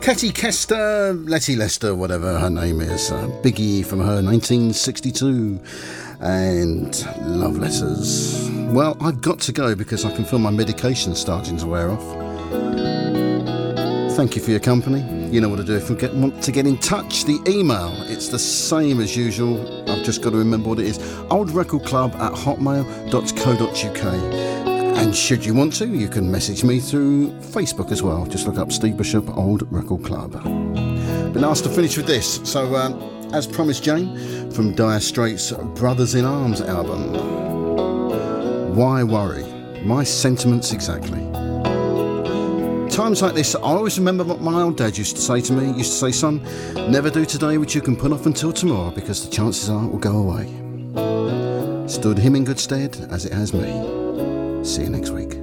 Ketty Kester, Letty Lester, whatever her name is. Biggie from her 1962. And love letters. Well, I've got to go because I can feel my medication starting to wear off. Thank you for your company. You know what to do if you want to get in touch. The email, it's the same as usual. I've just got to remember what it is. oldrecordclub@hotmail.co.uk. And should you want to, you can message me through Facebook as well. Just look up Steve Bishop, Old Record Club. Been asked to finish with this. So, as promised, Jane, from Dire Straits' Brothers in Arms album. Why worry? My sentiments exactly. Times like this, I always remember what my old dad used to say to me. He used to say, son, never do today what you can put off until tomorrow, because the chances are it will go away. Stood him in good stead, as it has me. See you next week.